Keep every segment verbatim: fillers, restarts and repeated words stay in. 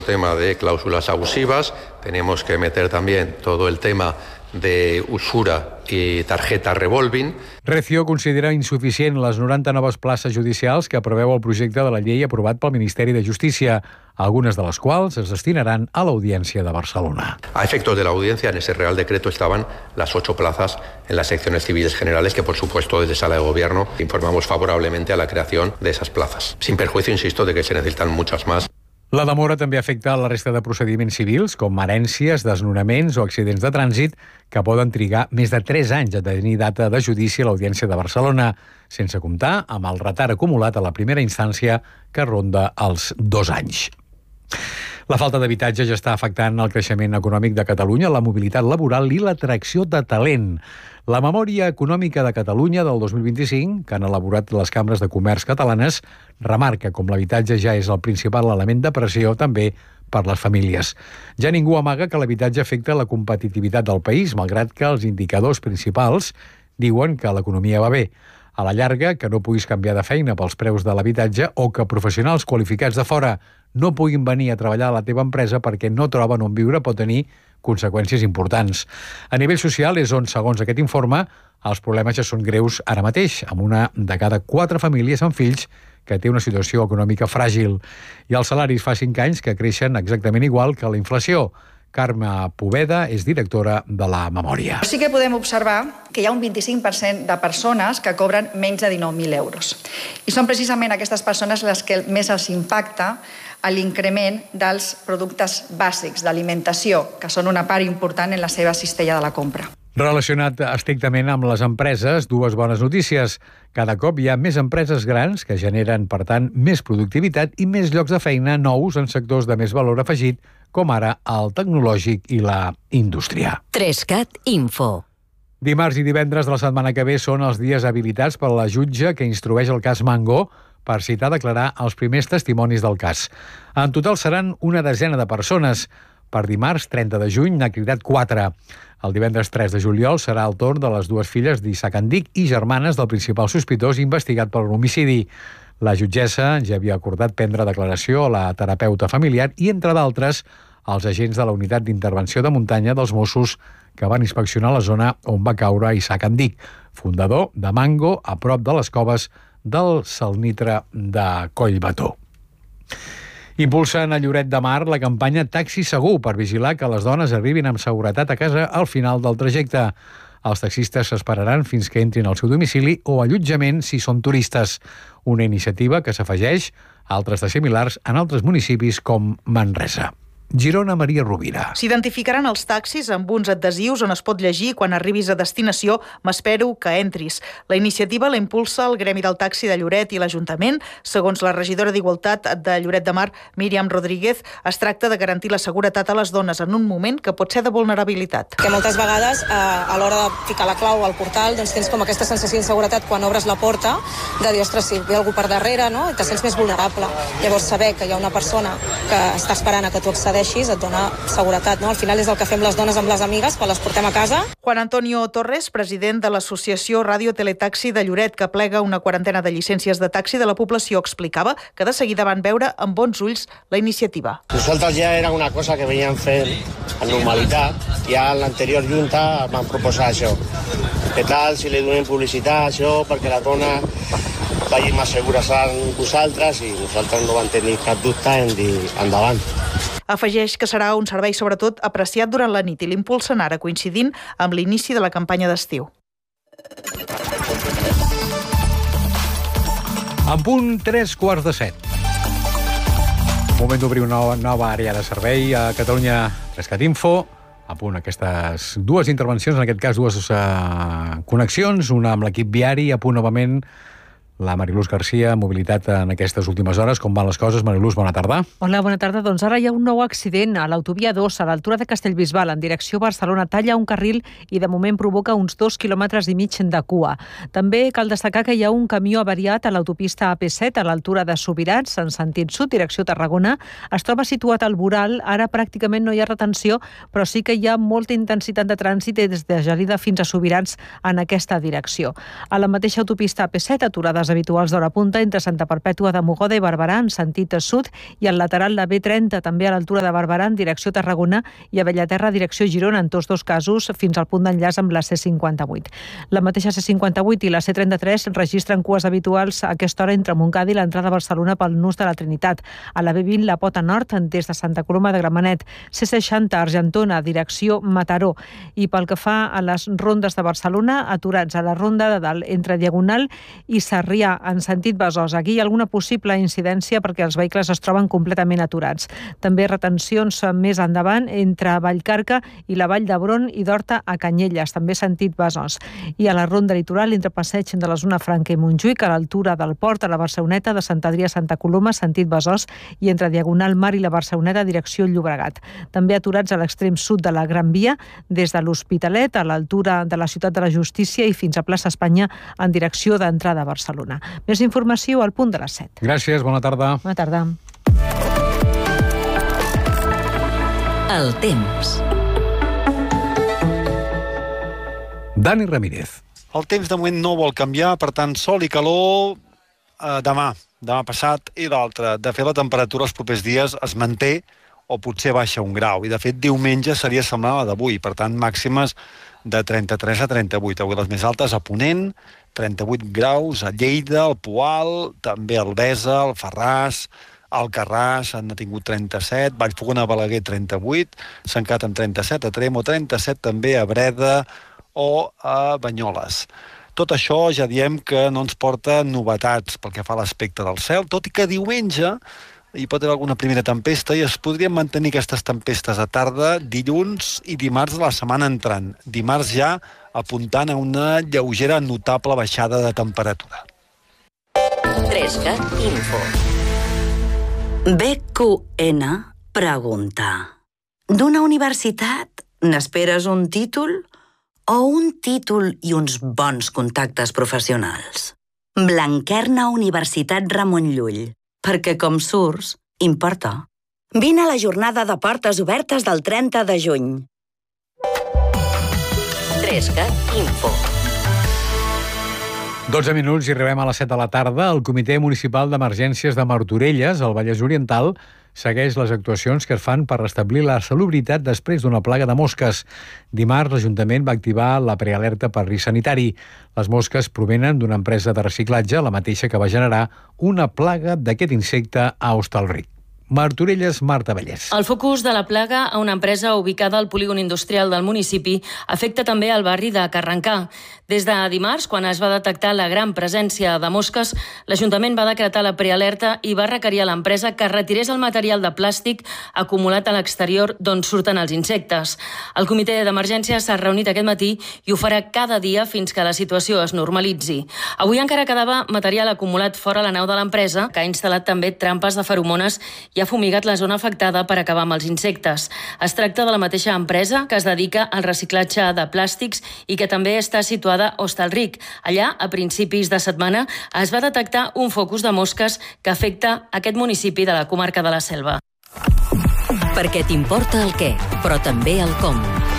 Tema de cláusulas abusivas, tenemos que meter también todo el tema de usura i tarjeta revolving. Recio considera insuficient les noranta noves places judicials que preveu el projecte de la llei aprovat pel Ministeri de Justícia, algunes de les quals es destinaran a l'Audiència de Barcelona. A efectos de la audiencia, en ese Real Decreto estaban las ocho plazas en las secciones civiles generales que, por supuesto, desde Sala de Gobierno informamos favorablemente a la creación de esas plazas. Sin perjuicio, insisto, de que se necesitan muchas más. La demora també afecta la resta de procediments civils, com herències, desnonaments o accidents de trànsit, que poden trigar més de tres anys a tenir data de judici a l'Audiència de Barcelona, sense comptar amb el retard acumulat a la primera instància, que ronda els dos anys. La falta d'habitatge ja està afectant el creixement econòmic de Catalunya, la mobilitat laboral i l'atracció de talent. La Memòria Econòmica de Catalunya del dos mil vint-i-cinc, que han elaborat les cambres de comerç catalanes, remarca com l'habitatge ja és el principal element de pressió també per les famílies. Ja ningú amaga que l'habitatge afecta la competitivitat del país, malgrat que els indicadors principals diuen que l'economia va bé. A la llarga, que no puguis canviar de feina pels preus de l'habitatge o que professionals qualificats de fora no puguin venir a treballar a la teva empresa perquè no troben on viure pot tenir conseqüències importants. A nivell social és on, segons aquest informe, els problemes ja són greus ara mateix, amb una de cada quatre famílies amb fills que té una situació econòmica fràgil. I els salaris fa cinc anys que creixen exactament igual que la inflació. Carme Poveda és directora de la Memòria. Sí que podem observar que hi ha un vint-i-cinc per cent de persones que cobren menys de dinou mil euros. I són precisament aquestes persones les que més els impacta a l'increment dels productes bàsics d'alimentació, que són una part important en la seva cistella de la compra. Relacionat estrictament amb les empreses, dues bones notícies. Cada cop hi ha més empreses grans que generen, per tant, més productivitat i més llocs de feina nous en sectors de més valor afegit, com ara el tecnològic i la indústria. Trescat Info. Dimarts i divendres de la setmana que ve són els dies habilitats per a la jutge que instrueix el cas Mango per citar a declarar els primers testimonis del cas. En total seran una desena de persones. Per dimarts, trenta de juny, n'ha cridat quatre. El divendres tres de juliol serà el torn de les dues filles d'Isaac Andic i germanes del principal sospitós investigat per l'homicidi. La jutgessa ja havia acordat prendre declaració a la terapeuta familiar i, entre d'altres, als agents de la unitat d'intervenció de muntanya dels Mossos que van inspeccionar la zona on va caure Isaac Andic, fundador de Mango, a prop de les coves del Salnitre de Collbató. Impulsen a Lloret de Mar la campanya Taxi Segur per vigilar que les dones arribin amb seguretat a casa al final del trajecte. Els taxistes s'esperaran fins que entrin al seu domicili o allotjament si són turistes. Una iniciativa que s'afegeix a altres de similars en altres municipis com Manresa. Girona, Maria Rovira. S'identificaran els taxis amb uns adhesius on es pot llegir quan arribis a destinació «M'espero que entris». La iniciativa la impulsa el Gremi del Taxi de Lloret i l'Ajuntament. Segons la regidora d'Igualtat de Lloret de Mar, Míriam Rodríguez, es tracta de garantir la seguretat a les dones en un moment que pot ser de vulnerabilitat. Que moltes vegades, eh, a l'hora de ficar la clau al portal, doncs tens com aquesta sensació d'inseguretat quan obres la porta, de dir, ostres, si ve algú per darrere, no? I te sents més vulnerable. Llavors, saber que hi ha una persona que està esperant a que tu accedeixis et dona seguretat, no? Al final és el que fem les dones amb les amigues quan les portem a casa. Juan Antonio Torres, president de l'associació Radio Teletaxi de Lloret, que plega una quarantena de llicències de taxi de la població, explicava que de seguida van veure amb bons ulls la iniciativa. Nosaltres ja era una cosa que veníem fent en normalitat. Ja en l'anterior junta van proposar això. Què tal si li donem publicitat a això perquè la dona vagi més segures amb vosaltres, i nosaltres no vam tenir cap dubte en dir endavant. Afegeix que serà un servei sobretot apreciat durant la nit i l'impulsen ara coincidint amb l'inici de la campanya d'estiu. En punt tres quarts de set. Moment d'obrir una nova, nova àrea de servei a Catalunya Trescat Info. A punt aquestes dues intervencions, en aquest cas dues uh, connexions, una amb l'equip viari, a punt novament la Mariluz Garcia, mobilitat en aquestes últimes hores. Com van les coses? Mariluz, bona tarda. Hola, bona tarda. Doncs ara hi ha un nou accident a l'autovia dos, a l'altura de Castellbisbal, en direcció Barcelona. Talla un carril i de moment provoca uns dos quilòmetres i mig de cua. També cal destacar que hi ha un camió avariat a l'autopista A P set, a l'altura de Subirats, en sentit sud, direcció Tarragona. Es troba situat al voral. Ara pràcticament no hi ha retenció, però sí que hi ha molta intensitat de trànsit des de Gelida fins a Subirats en aquesta direcció. A la mateixa autopista A P set, aturades habituals d'hora punta entre Santa Perpètua de Mogoda i Barberà en sentit sud i al lateral de B trenta també a l'altura de Barberà en direcció Tarragona i a Bellaterra direcció Girona, en tots dos casos fins al punt d'enllaç amb la C cinquanta-vuit. La mateixa C cinquanta-vuit i la C trenta-tres registren cues habituals a aquesta hora entre Montcada i l'entrada a Barcelona pel nus de la Trinitat. A la B vint, la Pota Nord, des de Santa Coloma de Gramenet. C seixanta, Argentona, direcció Mataró. I pel que fa a les rondes de Barcelona, aturats a la ronda de dalt entre Diagonal i Sarrià, en sentit Besòs. Aquí hi ha alguna possible incidència perquè els vehicles es troben completament aturats. També retencions més endavant entre Vallcarca i la Vall d'Hebron i d'Horta a Canyelles, també sentit Besòs. I a la ronda litoral entre Passeig de la zona Franca i Montjuïc, a l'altura del port, a la Barceloneta de Sant Adrià a Santa Coloma, sentit Besòs, i entre Diagonal Mar i la Barceloneta, direcció Llobregat. També aturats a l'extrem sud de la Gran Via, des de l'Hospitalet, a l'altura de la Ciutat de la Justícia i fins a Plaça Espanya, en direcció d'entrada a Barcelona. Més informació al punt de les set. Gràcies, bona tarda. Bona tarda. El temps. Dani Ramírez. El temps de moment no vol canviar, per tant, sol i calor eh, demà, demà passat i l'altre. De fet, la temperatura els propers dies es manté o potser baixa un grau. I, de fet, diumenge seria semblant a la d'avui. Per tant, màximes de trenta-tres a trenta-vuit. Avui les més altes a Ponent, trenta-vuit graus, a Lleida, al Poal, també a Albesa, al Farràs, al Alcarràs han tingut trenta-set, Vallfogona, Balaguer, trenta-vuit, Sant Cat amb trenta-set, a Tremo, trenta-set, també a Breda o a Banyoles. Tot això ja diem que no ens porta novetats pel que fa a l'aspecte del cel, tot i que diumenge hi pot haver alguna primera tempesta i es podrien mantenir aquestes tempestes a tarda, dilluns i dimarts de la setmana entrant. Dimarts ja apuntant a una lleugera notable baixada de temperatura. trescat Info. B Q N pregunta: d'una universitat n'esperes un títol o un títol i uns bons contactes professionals? Blanquerna Universitat Ramon Llull, perquè com surts, importa. Vine a la jornada de portes obertes del trenta de juny. trescat Info. dotze minuts i arribem a les set de la tarda. El Comitè Municipal d'Emergències de Martorelles, al Vallès Oriental, segueix les actuacions que es fan per restablir la salubritat després d'una plaga de mosques. Dimarts, l'Ajuntament va activar la prealerta per risc sanitari. Les mosques provenen d'una empresa de reciclatge, la mateixa que va generar una plaga d'aquest insecte a Hostalric. Martorelles, Marta Vallès. El focus de la plaga a una empresa ubicada al polígon industrial del municipi afecta també el barri de Carrencà. Des de dimarts, quan es va detectar la gran presència de mosques, l'Ajuntament va decretar la prealerta i va requerir a l'empresa que retirés el material de plàstic acumulat a l'exterior d'on surten els insectes. El comitè d'emergència s'ha reunit aquest matí i ho farà cada dia fins que la situació es normalitzi. Avui encara quedava material acumulat fora la nau de l'empresa, que ha instal·lat també trampes de feromones i ha fumigat la zona afectada per acabar amb els insectes. Es tracta de la mateixa empresa que es dedica al reciclatge de plàstics i que també està situada a Hostalric. Allà, a principis de setmana, es va detectar un focus de mosques que afecta aquest municipi de la comarca de la Selva. Perquè t'importa el què, però també el com.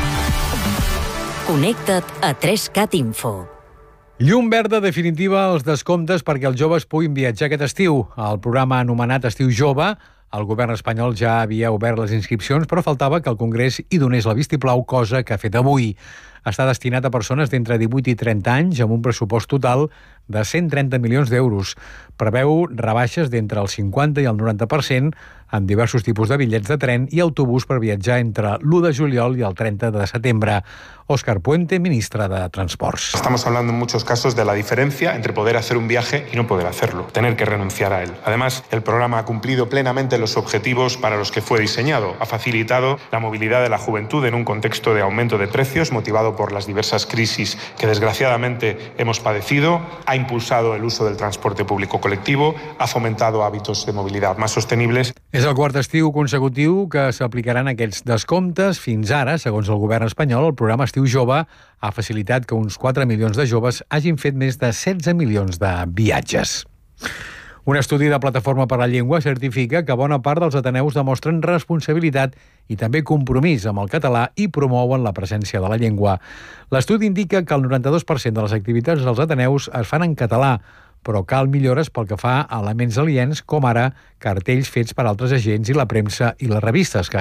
Connecta't a trescat Info. Llum verda definitiva als descomptes perquè els joves puguin viatjar aquest estiu. El programa anomenat Estiu Jove, el govern espanyol ja havia obert les inscripcions, però faltava que el Congrés hi donés la vistiplau, cosa que ha fet avui. Està destinat a persones d'entre divuit i trenta anys amb un pressupost total de cent trenta milions d'euros. Preveu rebaixes d'entre el cinquanta i el noranta per cent en diversos tipus de bitllets de tren i autobús per viatjar entre l'u de juliol i el trenta de setembre. Óscar Puente, ministre de Transports. Estamos hablando en muchos casos de la diferencia entre poder hacer un viaje y no poder hacerlo, tener que renunciar a él. Además, el programa ha cumplido plenamente los objetivos para los que fue diseñado. Ha facilitado la movilidad de la juventud en un contexto de aumento de precios motivado por las diversas crisis que desgraciadamente hemos padecido. Ha impulsado el uso del transporte público colectivo, ha fomentado hábitos de movilidad más sostenibles. És el quart estiu consecutiu que s'aplicaran aquests descomptes. Fins ara, segons el govern espanyol, el programa Estiu Jove ha facilitat que uns quatre milions de joves hagin fet més de setze milions de viatges. Un estudi de Plataforma per la Llengua certifica que bona part dels ateneus demostren responsabilitat i també compromís amb el català i promouen la presència de la llengua. L'estudi indica que el noranta-dos per cent de les activitats dels ateneus es fan en català, però cal millores pel que fa a elements aliens, com ara cartells fets per altres agents i la premsa i les revistes, que